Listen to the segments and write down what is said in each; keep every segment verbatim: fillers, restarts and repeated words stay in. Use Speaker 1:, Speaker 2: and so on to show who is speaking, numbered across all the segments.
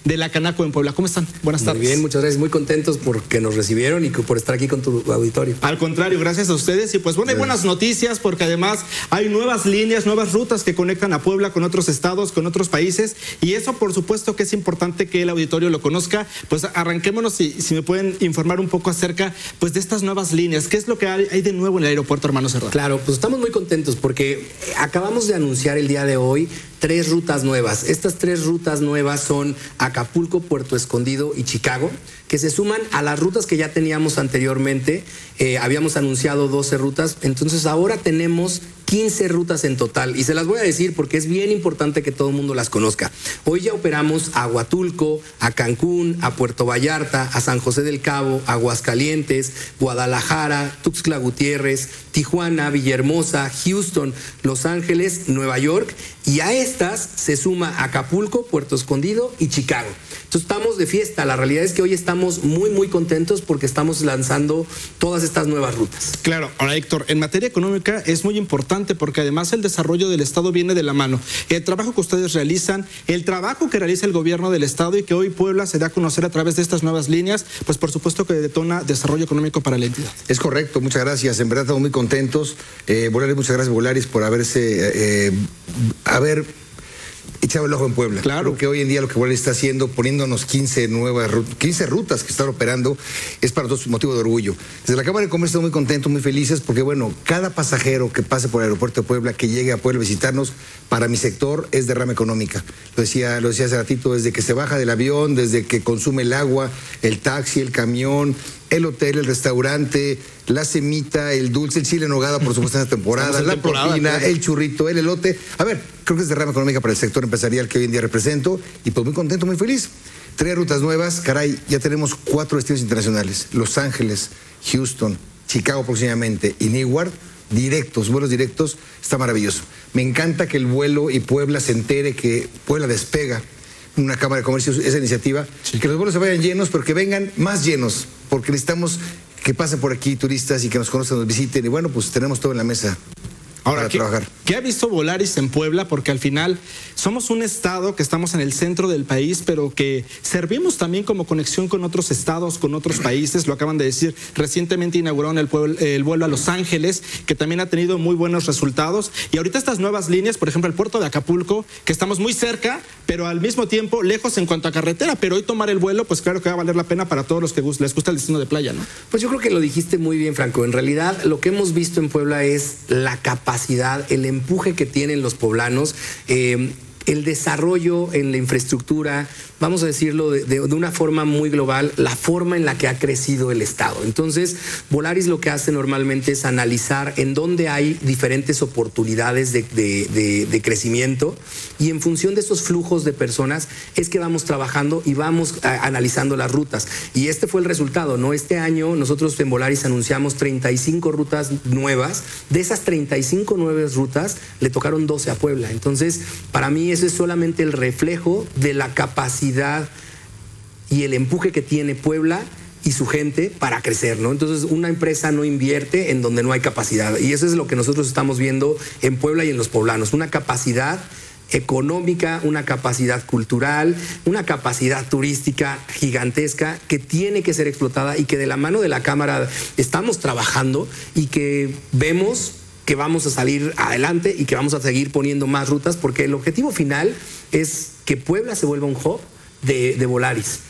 Speaker 1: de la Canaco en Puebla. ¿Cómo están? Buenas tardes.
Speaker 2: Muy bien, muchas gracias. Muy contentos porque nos recibieron y por estar aquí con tu auditorio.
Speaker 1: Al contrario, gracias a ustedes. Y pues bueno, hay buenas noticias porque además hay nuevas líneas, nuevas rutas que conectan a Puebla con otros estados, con otros países. Y eso, por supuesto, que es importante que el auditorio lo conozca. Pues arranquémonos si, si me pueden informar un poco acerca pues de estas nuevas líneas. ¿Qué es lo que hay, hay de nuevo en el aeropuerto, hermano Cerda?
Speaker 2: Claro, pues estamos muy contentos porque acabamos de anunciar el día de hoy tres rutas nuevas. Estas tres rutas nuevas son Acapulco, Puerto Escondido y Chicago, que se suman a las rutas que ya teníamos anteriormente. Eh, habíamos anunciado doce rutas, entonces ahora tenemos quince rutas en total, y se las voy a decir porque es bien importante que todo el mundo las conozca. Hoy ya operamos a Huatulco, a Cancún, a Puerto Vallarta, a San José del Cabo, Aguascalientes, Guadalajara, Tuxtla Gutiérrez, Tijuana, Villahermosa, Houston, Los Ángeles, Nueva York, y a estas se suma Acapulco, Puerto Escondido y Chicago. Entonces estamos de fiesta. La realidad es que hoy estamos muy muy contentos porque estamos lanzando todas estas nuevas rutas.
Speaker 1: Claro. Ahora, Héctor, en materia económica es muy importante porque además el desarrollo del Estado viene de la mano. El trabajo que ustedes realizan, el trabajo que realiza el gobierno del Estado y que hoy Puebla se da a conocer a través de estas nuevas líneas, pues por supuesto que detona desarrollo económico para la entidad.
Speaker 3: Es correcto, muchas gracias. En verdad estamos muy contentos. Eh, Volaris, muchas gracias, Volaris, por haberse, eh, haber echado el ojo en Puebla.
Speaker 1: Claro.
Speaker 3: Creo que hoy en día lo que Volaris está haciendo, poniéndonos quince nuevas quince rutas que están operando, es para todos motivo de orgullo. Desde la Cámara de Comercio estamos muy contentos, muy felices, porque bueno, cada pasajero que pase por el aeropuerto de Puebla, que llegue a Puebla a visitarnos, para mi sector es derrama económica. Lo decía, lo decía hace ratito, desde que se baja del avión, desde que consume el agua, el taxi, el camión, el hotel, el restaurante, la semita, el dulce, el chile en nogada, por supuesto, en esta temporada, en la temporada, propina, claro, el churrito, el elote. A ver, creo que es derrama económica para el sector empresarial que hoy en día represento, y pues muy contento, muy feliz. Tres rutas nuevas, caray, ya tenemos cuatro destinos internacionales: Los Ángeles, Houston, Chicago próximamente y Newark, directos, vuelos directos. Está maravilloso. Me encanta que el vuelo y Puebla se entere que Puebla despega una Cámara de Comercio, esa iniciativa, sí, que los vuelos se vayan llenos, pero que vengan más llenos, porque necesitamos que pasen por aquí turistas y que nos conozcan, nos visiten, y bueno, pues tenemos todo en la mesa.
Speaker 1: Ahora,
Speaker 3: para
Speaker 1: ¿qué,
Speaker 3: trabajar.
Speaker 1: ¿qué ha visto Volaris en Puebla? Porque al final somos un estado que estamos en el centro del país, pero que servimos también como conexión con otros estados, con otros países. Lo acaban de decir, recientemente inauguraron el, pueblo, el vuelo a Los Ángeles, que también ha tenido muy buenos resultados. Y ahorita estas nuevas líneas, por ejemplo, el puerto de Acapulco, que estamos muy cerca, pero al mismo tiempo lejos en cuanto a carretera. Pero hoy tomar el vuelo, pues claro que va a valer la pena para todos los que les gusta el destino de playa, ¿no?
Speaker 2: Pues yo creo que lo dijiste muy bien, Franco. En realidad, lo que hemos visto en Puebla es la capacidad, el empuje que tienen los poblanos, eh, el desarrollo en la infraestructura, vamos a decirlo de, de, de una forma muy global, la forma en la que ha crecido el Estado. Entonces, Volaris lo que hace normalmente es analizar en dónde hay diferentes oportunidades de, de, de, de crecimiento, y en función de esos flujos de personas es que vamos trabajando y vamos a, analizando las rutas. Y este fue el resultado, ¿no? Este año nosotros en Volaris anunciamos treinta y cinco rutas nuevas. De esas treinta y cinco nuevas rutas le tocaron doce a Puebla. Entonces, para mí eso es solamente el reflejo de la capacidad y el empuje que tiene Puebla y su gente para crecer, ¿no? Entonces, una empresa no invierte en donde no hay capacidad, y eso es lo que nosotros estamos viendo en Puebla y en los poblanos: una capacidad económica, una capacidad cultural, una capacidad turística gigantesca que tiene que ser explotada, y que de la mano de la Cámara estamos trabajando, y que vemos que vamos a salir adelante y que vamos a seguir poniendo más rutas, porque el objetivo final es que Puebla se vuelva un hub de, de Volaris.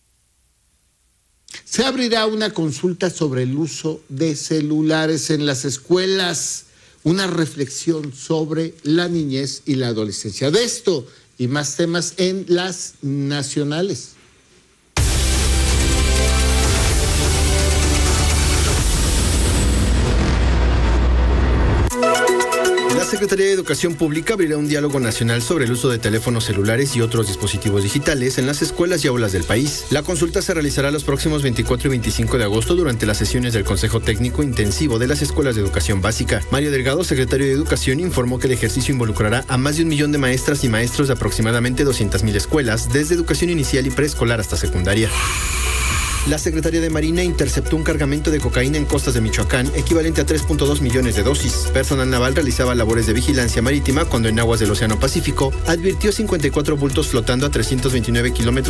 Speaker 4: Se abrirá una consulta sobre el uso de celulares en las escuelas, una reflexión sobre la niñez y la adolescencia. De esto y más temas en las nacionales.
Speaker 5: La Secretaría de Educación Pública abrirá un diálogo nacional sobre el uso de teléfonos celulares y otros dispositivos digitales en las escuelas y aulas del país. La consulta se realizará los próximos veinticuatro y veinticinco de agosto durante las sesiones del Consejo Técnico Intensivo de las Escuelas de Educación Básica. Mario Delgado, secretario de Educación, informó que el ejercicio involucrará a más de un millón de maestras y maestros de aproximadamente doscientas mil escuelas, desde educación inicial y preescolar hasta secundaria. La Secretaría de Marina interceptó un cargamento de cocaína en costas de Michoacán, equivalente a tres punto dos millones de dosis. Personal naval realizaba labores de vigilancia marítima cuando en aguas del Océano Pacífico advirtió cincuenta y cuatro bultos flotando a trescientos veintinueve kilómetros